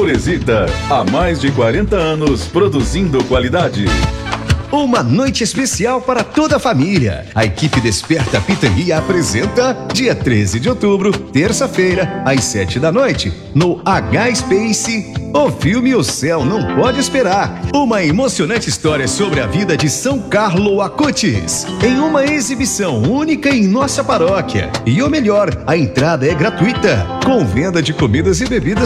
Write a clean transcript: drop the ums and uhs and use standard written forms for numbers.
Teresita, há mais de 40 anos produzindo qualidade. Uma noite especial para toda a família. A equipe Desperta Pitangui apresenta dia 13 de outubro, terça-feira, às 7 da noite, no H-Space, o filme O Céu Não Pode Esperar. Uma emocionante história sobre a vida de São Carlo Acutis, em uma exibição única em nossa paróquia. E o melhor, a entrada é gratuita, com venda de comidas e bebidas